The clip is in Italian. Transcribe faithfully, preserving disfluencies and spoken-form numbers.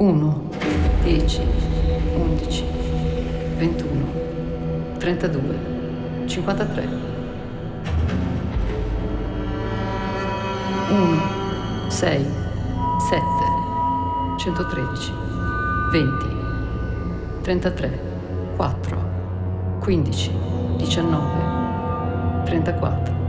uno, dieci, undici, ventuno, trentadue, cinquantatré. uno, sei, sette, centotredici, venti, trentatré, quattro, quindici, diciannove, trentaquattro.